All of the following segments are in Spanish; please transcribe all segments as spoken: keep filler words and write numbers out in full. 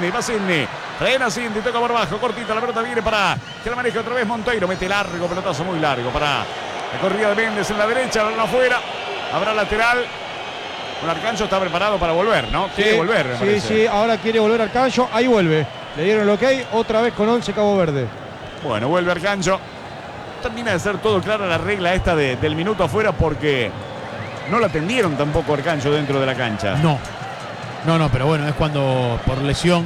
Sidney, va Sidney. Frena Sidney, toca por abajo, cortita, la pelota viene para que la maneje otra vez Monteiro. Mete largo, pelotazo muy largo para la corrida de Méndez en la derecha, balón afuera. Habrá lateral. Un Arcancho está preparado para volver, ¿no? Quiere sí, volver, me Sí, parece. sí, ahora quiere volver Arcancho. Ahí vuelve. Le dieron el ok, otra vez con once Cabo Verde. Bueno, vuelve Arcancho. Termina de ser todo claro la regla esta de, del minuto afuera porque no la atendieron tampoco Arcancho dentro de la cancha. No, no, no, pero bueno, es cuando por lesión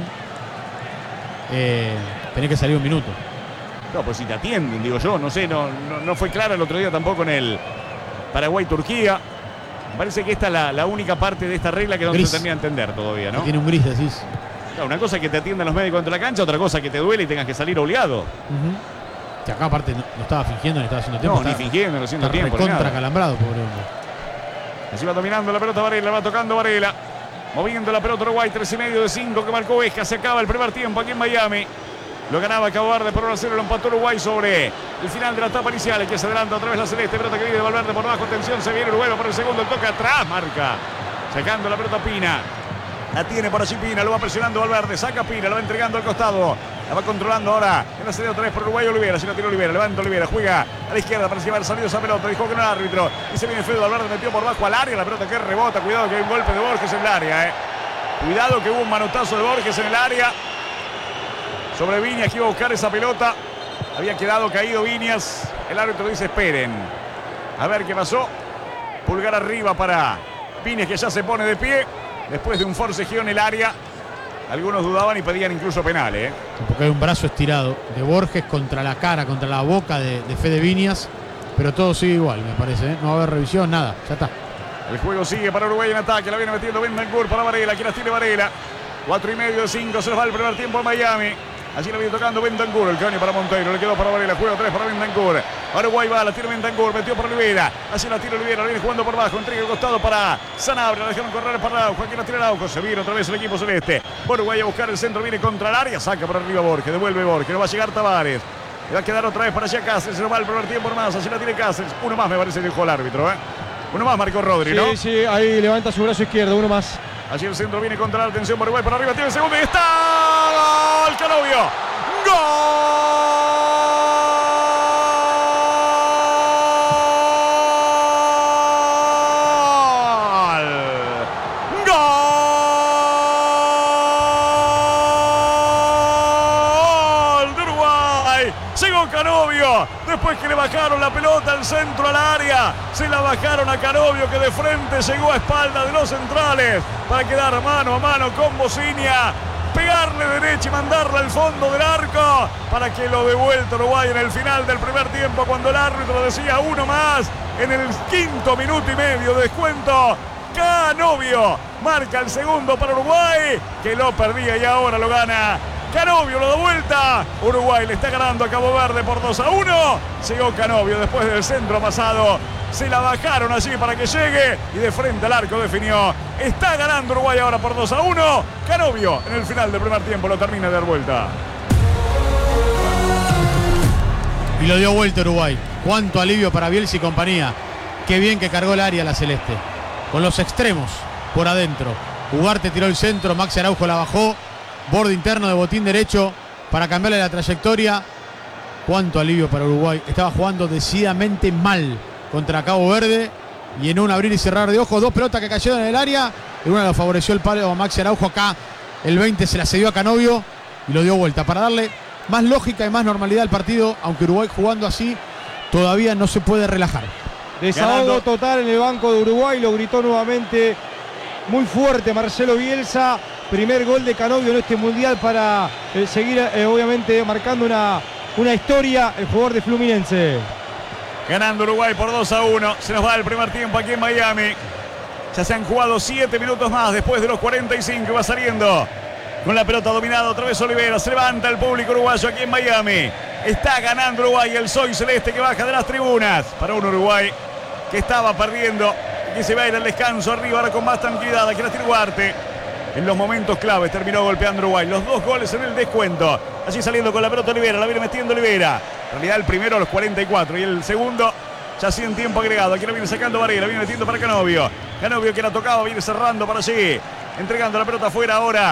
eh, tenés que salir un minuto. No, pues si te atienden, digo yo, no sé, no, no, no fue clara el otro día tampoco en el Paraguay-Turquía. Me parece que esta es la, la única parte de esta regla que no Gris. se termina de entender todavía, ¿no? Que tiene un gris, decís. Claro, una cosa es que te atiendan los médicos dentro de la cancha, otra cosa es que te duele y tengas que salir obligado. Uh-huh. Que acá aparte no, no estaba fingiendo ni estaba haciendo tiempo. No, está, ni fingiendo, no haciendo está tiempo. Contra nada. calambrado, pobre hombre. Así va dominando la pelota Varela, va tocando Varela. Moviendo la pelota Uruguay, tres y medio de cinco que marcó Vesca. Se acaba el primer tiempo aquí en Miami. Lo ganaba Cabo Verde por uno a cero, lo empató Uruguay sobre el final de la etapa inicial. Que se adelanta otra vez la celeste, pelota que viene de Valverde por abajo. Atención, se viene Uruguay por el segundo, el toque atrás, marca. Sacando la pelota Pina. La tiene por allí Pina, lo va presionando Valverde. Saca Pina, lo va entregando al costado. La va controlando ahora. En la salida otra vez por Uruguay Olivera. Si la tira Olivera, levanta Olivera, juega a la izquierda para llevar salido esa pelota. Dijo que no era árbitro. Y se viene Fede Valverde, metió por bajo al área. La pelota que rebota. Cuidado que hay un golpe de Borges en el área, eh. Cuidado que hubo un manotazo de Borges en el área. Sobre Viñas que iba a buscar esa pelota. Había quedado caído Viñas. El árbitro dice esperen. A ver qué pasó. Pulgar arriba para Viñas que ya se pone de pie. Después de un forcejeo en el área. Algunos dudaban y pedían incluso penal, ¿eh? Porque hay un brazo estirado de Borges contra la cara, contra la boca de, de Fede Viñas. Pero todo sigue igual, me parece, ¿eh? No va a haber revisión, nada. Ya está. El juego sigue para Uruguay en ataque. La viene metiendo Bentancur para Varela. Aquí las tiene Varela. Cuatro y medio de cinco. Se nos va el primer tiempo a Miami. Allí la viene tocando Bentancur. El caño para Monteiro. Le quedó para Varela. Juego tres para Bentancur. Ahora Uruguay va. La tiene Bentancur. Metió para Olivera. Así la tira Olivera. La viene jugando por abajo. Entrega el costado para Sanabria. La dejaron correr para Araujo. Aquí la tira Araujo. Se viene otra vez el equipo celeste. Uruguay a buscar el centro. Viene contra el área. Saca por arriba Borges. Devuelve Borges. No va a llegar Tavares. Le va a quedar otra vez para allá Cáceres. Se nos va el primer tiempo más. Así la tiene Cáceres. Uno más me parece que dejó el árbitro, ¿eh? Uno más marcó Rodri, sí, ¿no? Sí, sí, ahí levanta su brazo izquierdo, uno más. Allí el centro viene contra la atención por Uruguay, por arriba tiene el segundo y está ¡gol! Canovio. ¡Gol! ¡Gol! De Uruguay. Llegó Canovio. Después que le bajaron la pelota al centro al área, se la bajaron a Canovio que de frente llegó a espalda de los centrales para quedar mano a mano con Bocinia, pegarle derecha y mandarla al fondo del arco para que lo devuelta Uruguay en el final del primer tiempo cuando el árbitro decía uno más en el quinto minuto y medio de descuento. Canovio marca el segundo para Uruguay que lo perdía y ahora lo gana. Canovio lo da vuelta. Uruguay le está ganando a Cabo Verde por dos a uno. Llegó Canovio después del centro pasado. Se la bajaron allí para que llegue y de frente al arco definió. Está ganando Uruguay ahora por dos a uno. Canovio en el final del primer tiempo lo termina de dar vuelta. Y lo dio vuelta Uruguay. Cuánto alivio para Bielsa y compañía. Qué bien que cargó el área la celeste. Con los extremos por adentro. Ugarte tiró el centro, Maxi Araujo la bajó. Borde interno de botín derecho para cambiarle la trayectoria. Cuánto alivio para Uruguay. Estaba jugando decididamente mal contra Cabo Verde. Y en un abrir y cerrar de ojos, dos pelotas que cayeron en el área. En una lo favoreció el palo a Maxi Araujo. Acá el veinte se la cedió a Canovio y lo dio vuelta para darle más lógica y más normalidad al partido. Aunque Uruguay jugando así todavía no se puede relajar. Desahogo total en el banco de Uruguay. Lo gritó nuevamente muy fuerte Marcelo Bielsa. Primer gol de Canovio en este mundial para eh, seguir eh, obviamente marcando una, una historia el jugador de Fluminense. Ganando Uruguay por dos a uno. Se nos va el primer tiempo aquí en Miami. Ya se han jugado siete minutos más después de los cuarenta y cinco. Va saliendo con la pelota dominada otra vez Olivera. Se levanta el público uruguayo aquí en Miami. Está ganando Uruguay. El Soy Celeste que baja de las tribunas. Para un Uruguay que estaba perdiendo y que se va a ir al descanso arriba ahora con más tranquilidad. Aquí la tiene Ugarte. En los momentos claves terminó golpeando Uruguay. Los dos goles en el descuento. Allí saliendo con la pelota Olivera. La viene metiendo Olivera. En realidad el primero a los cuarenta y cuatro. Y el segundo ya sí en tiempo agregado. Aquí la viene sacando Varela. La viene metiendo para Canovio. Canovio que la tocaba. Viene cerrando para allí. Entregando la pelota afuera ahora.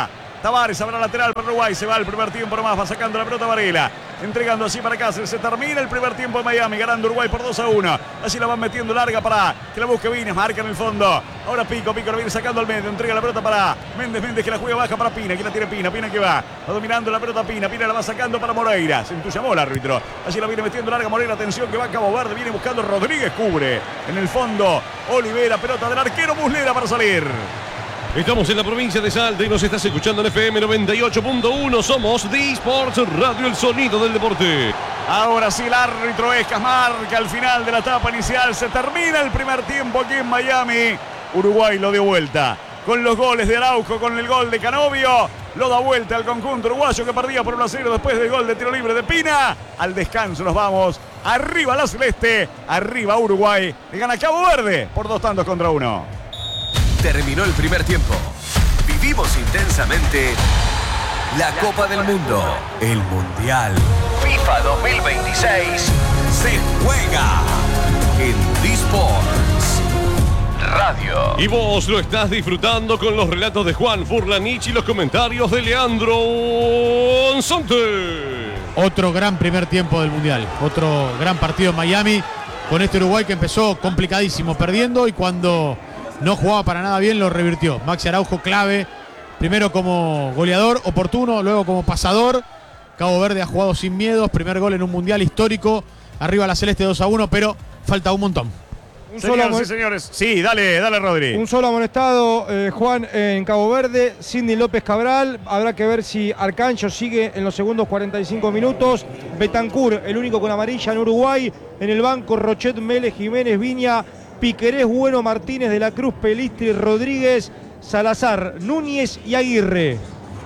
Tavares habrá lateral para Uruguay. Se va el primer tiempo nomás. Va sacando la pelota Varela. Entregando así para Cáceres. Se termina el primer tiempo de Miami. Ganando Uruguay por dos a uno. Así la van metiendo larga para que la busque Vines. Marca en el fondo. Ahora Pico. Pico lo viene sacando al medio. Entrega la pelota para Méndez. Méndez que la juega baja para Pina. Aquí la tiene Pina. Pina que va. Va dominando la pelota Pina. Pina la va sacando para Moreira. Se entusiasmó el árbitro. Así la viene metiendo larga Moreira. Atención que va a Cabo Verde. Viene buscando Rodríguez. Cubre. En el fondo. Olivera. Pelota del arquero Muslera para salir. Estamos en la provincia de Salta y nos estás escuchando en F M noventa y ocho punto uno. Somos D-Sports Radio, el sonido del deporte. Ahora sí el árbitro Escas marca al final de la etapa inicial. Se termina el primer tiempo aquí en Miami. Uruguay lo dio vuelta. Con los goles de Araujo, con el gol de Canovio. Lo da vuelta al conjunto uruguayo que perdía por uno a cero después del gol de tiro libre de Pina. Al descanso nos vamos. Arriba la celeste. Arriba Uruguay. Le gana Cabo Verde por dos tantos contra uno. Terminó el primer tiempo. Vivimos intensamente la Copa del Mundo. El Mundial FIFA dos mil veintiséis se juega en D-Sports Radio. Y vos lo estás disfrutando con los relatos de Juan Furlanich y los comentarios de Leandro Ansante. Otro gran primer tiempo del Mundial. Otro gran partido en Miami con este Uruguay que empezó complicadísimo, perdiendo, y cuando no jugaba para nada bien lo revirtió. Maxi Araujo clave, primero como goleador oportuno, luego como pasador. Cabo Verde ha jugado sin miedos, primer gol en un Mundial histórico. Arriba la celeste dos a uno, pero falta un montón. Un Señoras solo y señores, sí, dale, dale Rodri. Un solo amonestado, eh, Juan, en Cabo Verde, Sidney López Cabral. Habrá que ver si Arcancho sigue en los segundos cuarenta y cinco minutos. Betancur, el único con amarilla en Uruguay. En el banco, Rochet, Mélez, Jiménez, Viña, Piquerés, Bueno, Martínez, de la Cruz, Pelistri, Rodríguez, Salazar, Núñez y Aguirre.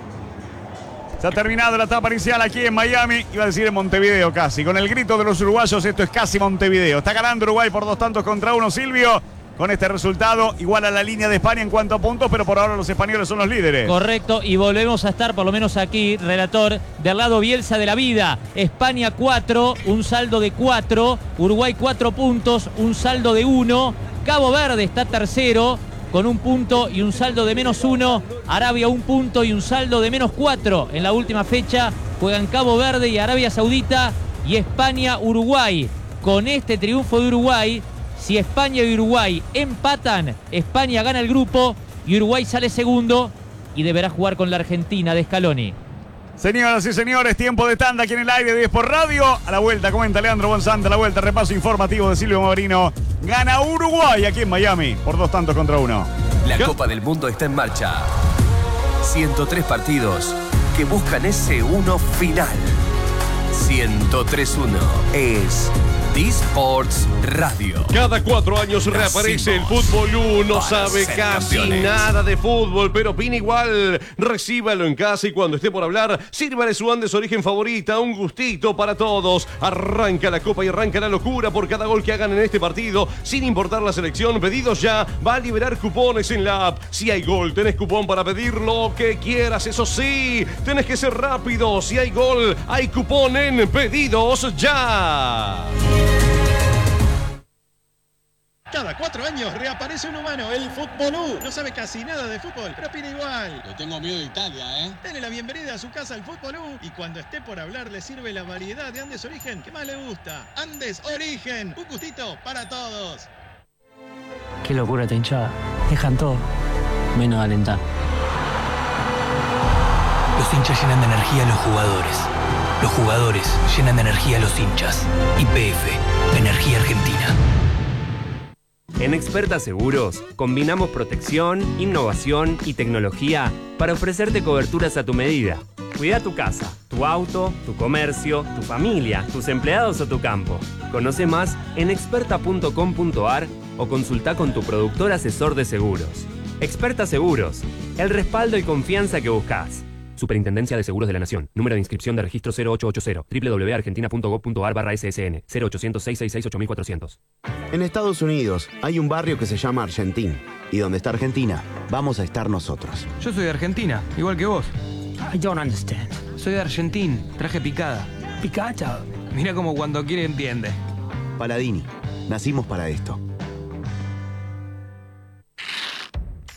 Se ha terminado la etapa inicial aquí en Miami. Iba a decir en Montevideo casi. Con el grito de los uruguayos, esto es casi Montevideo. Está ganando Uruguay por dos tantos contra uno, Silvio. Con este resultado, igual a la línea de España en cuanto a puntos, pero por ahora los españoles son los líderes. Correcto, y volvemos a estar, por lo menos aquí, relator, del lado Bielsa de la vida. España cuatro, un saldo de cuatro. Uruguay cuatro puntos, un saldo de uno. Cabo Verde está tercero, con un punto y un saldo de menos uno. Arabia un punto y un saldo de menos cuatro. En la última fecha juegan Cabo Verde y Arabia Saudita, y España-Uruguay. Con este triunfo de Uruguay, si España y Uruguay empatan, España gana el grupo y Uruguay sale segundo y deberá jugar con la Argentina de Scaloni. Señoras y señores, tiempo de tanda aquí en el aire de D-Sports Radio. A la vuelta, comenta Leandro Bonzante, a la vuelta, repaso informativo de Silvio Maurino. Gana Uruguay aquí en Miami por dos tantos contra uno. La Copa del Mundo está en marcha. ciento tres partidos que buscan ese uno final. ciento tres uno es D-Sports Radio. Cada cuatro años reaparece el Fútbol uno. No sabe casi campeones. nada de fútbol, pero opina igual. Recíbalo en casa y cuando esté por hablar, sírvale su Andes Origen favorita. Un gustito para todos. Arranca la copa y arranca la locura por cada gol que hagan en este partido. Sin importar la selección, pedidos ya. Va a liberar cupones en la app. Si hay gol, tenés cupón para pedir lo que quieras. Eso sí, tenés que ser rápido. Si hay gol, hay cupón en Pedidos Ya. Cada cuatro años reaparece un humano, el Fútbol U. No sabe casi nada de fútbol, pero opina igual. Le tengo miedo de Italia, ¿eh? Dele la bienvenida a su casa al Fútbol U y cuando esté por hablar le sirve la variedad de Andes Origen que más le gusta. Andes Origen, un gustito para todos. Qué locura esta hinchada. Dejan todo, menos alentar. Los hinchas llenan de energía a los jugadores. Los jugadores llenan de energía a los hinchas. Y P F, Energía Argentina. En Experta Seguros, combinamos protección, innovación y tecnología para ofrecerte coberturas a tu medida. Cuida tu casa, tu auto, tu comercio, tu familia, tus empleados o tu campo. Conoce más en experta punto com punto ar o consulta con tu productor asesor de seguros. Experta Seguros, el respaldo y confianza que buscas. Superintendencia de Seguros de la Nación. Número de inscripción de registro cero ocho ocho cero. doble u doble u doble u punto argentina punto gov punto ar barra S S N. cero ochocientos, seiscientos sesenta y seis, ocho mil cuatrocientos. En Estados Unidos hay un barrio que se llama Argentín. Y donde está Argentina, vamos a estar nosotros. Yo soy de Argentina, igual que vos. I don't understand. Soy de Argentín, traje picada. Picada. Mira como cuando quiere entiende. Paladini, nacimos para esto.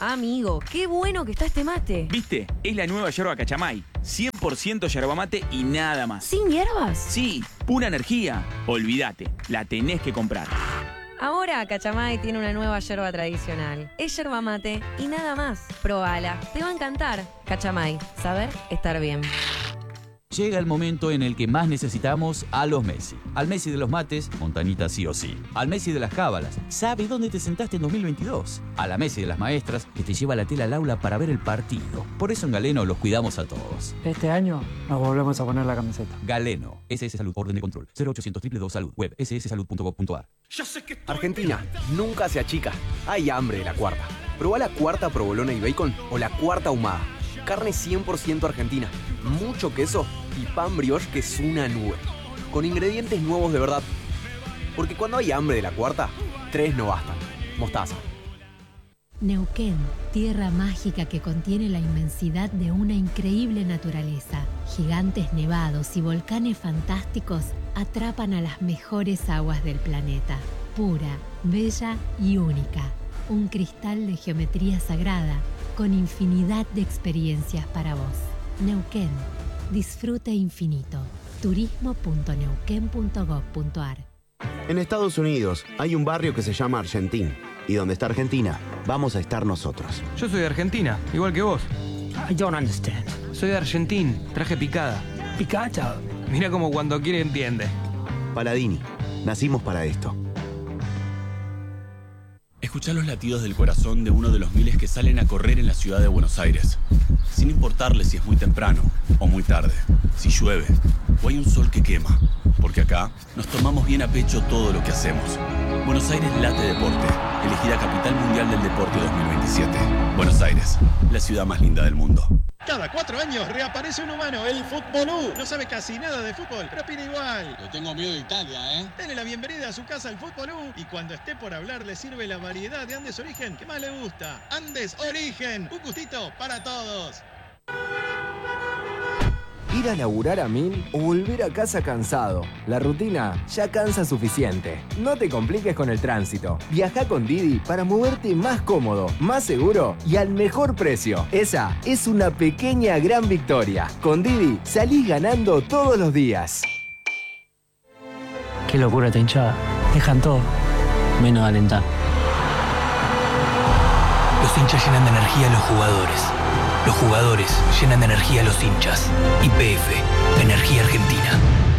Amigo, qué bueno que está este mate. ¿Viste? Es la nueva yerba Cachamay. cien por ciento yerba mate y nada más. ¿Sin hierbas? Sí, pura energía. Olvídate, la tenés que comprar. Ahora Cachamay tiene una nueva yerba tradicional. Es yerba mate y nada más. Probala, te va a encantar. Cachamay, saber estar bien. Llega el momento en el que más necesitamos a los Messi. Al Messi de los mates, Montanita sí o sí. Al Messi de las cábalas, sabe dónde te sentaste en dos mil veintidós. A la Messi de las maestras, que te lleva la tela al aula para ver el partido. Por eso en Galeno los cuidamos a todos. Este año nos volvemos a poner la camiseta. Galeno, S S Salud, orden de control, cero ochocientos dos dos dos Salud, web, ese ese salud punto gov punto a r. Argentina nunca se achica. Hay hambre de la cuarta. Probá la cuarta provolona y bacon o la cuarta ahumada. Carne cien por ciento argentina, mucho queso y pan brioche que es una nube. Con ingredientes nuevos de verdad. Porque cuando hay hambre de la cuarta, tres no bastan. Mostaza. Neuquén, tierra mágica que contiene la inmensidad de una increíble naturaleza. Gigantes nevados y volcanes fantásticos atrapan a las mejores aguas del planeta. Pura, bella y única. Un cristal de geometría sagrada con infinidad de experiencias para vos. Neuquén, disfrute infinito. turismo punto neuquén punto gov punto a r. En Estados Unidos hay un barrio que se llama Argentín. Y donde está Argentina, vamos a estar nosotros. Yo soy de Argentina, igual que vos. I don't understand. Soy de Argentín, traje picada. ¿Picada? Mira como cuando quiere entiende. Paladini, nacimos para esto. Escuchá los latidos del corazón de uno de los miles que salen a correr en la ciudad de Buenos Aires. Sin importarle si es muy temprano o muy tarde, si llueve o hay un sol que quema. Porque acá nos tomamos bien a pecho todo lo que hacemos. Buenos Aires late deporte, elegida Capital Mundial del Deporte dos mil veintisiete. Buenos Aires, la ciudad más linda del mundo. Cada cuatro años reaparece un humano, el Futbolú. No sabe casi nada de fútbol, pero opina igual. Le tengo miedo de Italia, ¿eh? Dale la bienvenida a su casa al Futbolú y cuando esté por hablar le sirve la variedad de Andes Origen que más le gusta. Andes Origen, un gustito para todos. Ir a laburar a mil o volver a casa cansado. La rutina ya cansa suficiente. No te compliques con el tránsito. Viaja con Didi para moverte más cómodo, más seguro y al mejor precio. Esa es una pequeña gran victoria. Con Didi salís ganando todos los días. Qué locura esta hinchada. Dejan todo, menos alentar. Los hinchas llenan de energía a los jugadores. Los jugadores llenan de energía a los hinchas. Y P F, Energía Argentina.